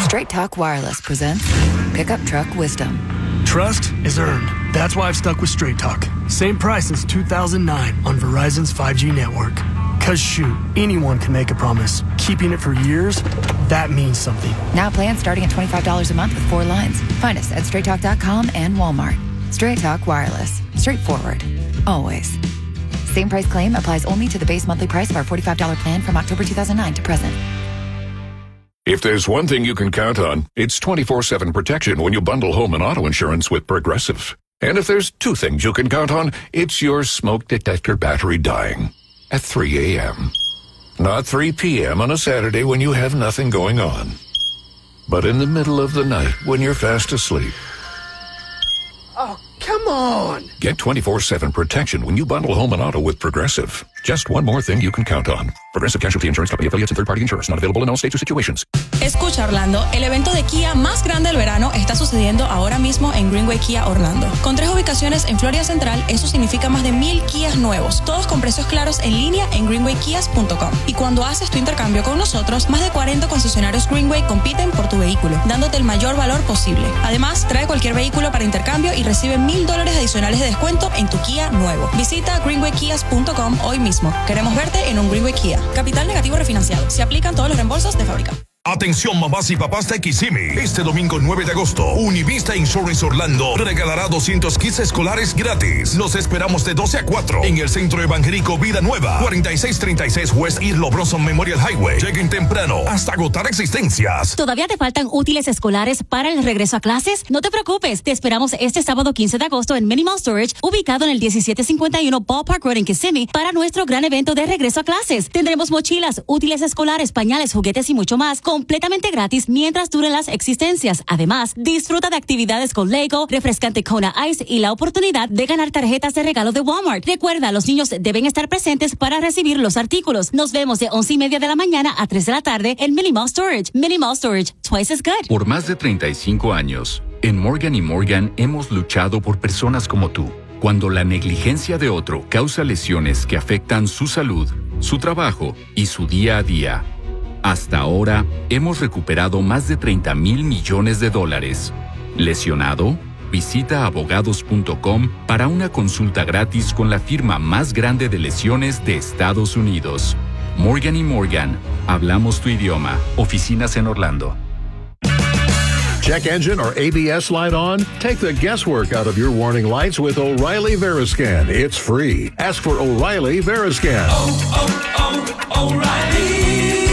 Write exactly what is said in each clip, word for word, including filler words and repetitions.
Straight Talk Wireless presents Pickup Truck Wisdom. Trust is earned. That's why I've stuck with Straight Talk. Same price since two thousand nine on Verizon's five G network. Cause shoot, anyone can make a promise. Keeping it for years, that means something. Now plans starting at twenty-five dollars a month with four lines. Find us at straight talk dot com and Walmart. Straight Talk Wireless. Straightforward. Always. Same price claim applies only to the base monthly price of our forty-five dollars plan from October two thousand nine to present. If there's one thing you can count on, it's twenty-four seven protection when you bundle home and auto insurance with Progressive. And if there's two things you can count on, it's your smoke detector battery dying at three a.m. Not three p.m. on a Saturday when you have nothing going on, but in the middle of the night when you're fast asleep. Oh, come on! Get twenty-four seven protection when you bundle home and auto with Progressive. Just one more thing you can count on. Progressive Casualty Insurance Company, affiliates and third-party insurers. Not available in all states or situations. Escucha, Orlando, el evento de Kia más grande del verano está sucediendo ahora mismo en Greenway Kia Orlando. Con tres ubicaciones en Florida Central, eso significa más de mil Kias nuevos, todos con precios claros en línea en greenway kias punto com. Y cuando haces tu intercambio con nosotros, más de cuarenta concesionarios Greenway compiten por tu vehículo, dándote el mayor valor posible. Además, trae cualquier vehículo para intercambio y recibe mil dólares adicionales de descuento en tu Kia nuevo. Visita greenway kias punto com hoy mismo. Queremos verte en un Greenway Kia. Capital negativo refinanciado. Se aplican todos los reembolsos de fábrica. Atención mamás y papás de Kissimmee. Este domingo nueve de agosto, Univista Insurance Orlando regalará doscientos kits escolares gratis. Los esperamos de doce a cuatro en el Centro Evangélico Vida Nueva, cuarenta y seis treinta y seis West Irlo Bronson Memorial Highway. Lleguen temprano hasta agotar existencias. ¿Todavía te faltan útiles escolares para el regreso a clases? No te preocupes, te esperamos este sábado quince de agosto en Minimal Storage, ubicado en el diecisiete cincuenta y uno Ballpark Road en Kissimmee, para nuestro gran evento de regreso a clases. Tendremos mochilas, útiles escolares, pañales, juguetes y mucho más, completamente gratis mientras duren las existencias. Además, disfruta de actividades con Lego, refrescante Kona Ice y la oportunidad de ganar tarjetas de regalo de Walmart. Recuerda, los niños deben estar presentes para recibir los artículos. Nos vemos de once y media de la mañana a tres de la tarde en Minimal Storage. Minimal Storage, twice as good. Por más de treinta y cinco años, en Morgan y Morgan hemos luchado por personas como tú. Cuando la negligencia de otro causa lesiones que afectan su salud, su trabajo y su día a día. Hasta ahora, hemos recuperado más de treinta mil millones de dólares. ¿Lesionado? Visita abogados punto com para una consulta gratis con la firma más grande de lesiones de Estados Unidos. Morgan y Morgan. Hablamos tu idioma. Oficinas en Orlando. Check engine or A B S light on? Take the guesswork out of your warning lights with O'Reilly Veriscan. It's free. Ask for O'Reilly Veriscan. Oh, oh, oh, O'Reilly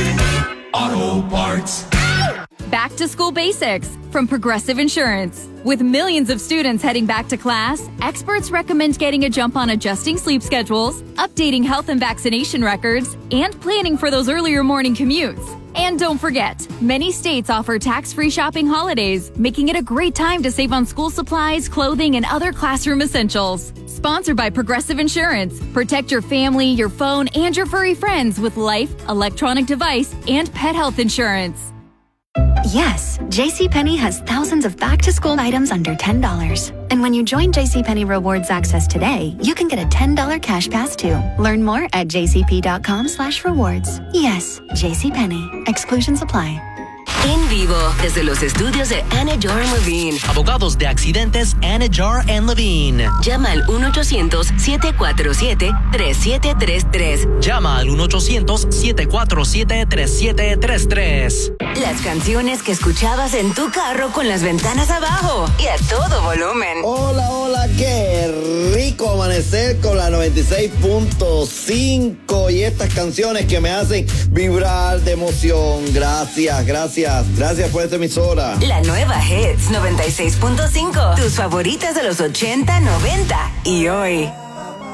Auto Parts. Back to school basics from Progressive Insurance. With millions of students heading back to class, experts recommend getting a jump on adjusting sleep schedules, updating health and vaccination records, and planning for those earlier morning commutes. And don't forget, many states offer tax-free shopping holidays, making it a great time to save on school supplies, clothing, and other classroom essentials. Sponsored by Progressive Insurance. Protect your family, your phone, and your furry friends with life, electronic device, and pet health insurance. Yes, JCPenney has thousands of back-to-school items under ten dollars. And when you join JCPenney Rewards Access today, you can get a ten dollars cash pass too. Learn more at jcp.com slash rewards. Yes, JCPenney. Exclusions apply. En vivo, desde los estudios de Anidjar and Levine. Abogados de accidentes Anidjar and Levine. Llama al uno ochocientos, siete cuatro siete, tres siete tres tres. Llama al uno ochocientos, siete cuatro siete, tres siete tres tres. Las canciones que escuchabas en tu carro con las ventanas abajo y a todo volumen. Hola, hola, qué rico amanecer con la noventa y seis punto cinco y estas canciones que me hacen vibrar de emoción. Gracias, gracias. Gracias por esta emisora. La nueva Hits noventa y seis punto cinco. Tus favoritas de los ochenta, noventa y hoy.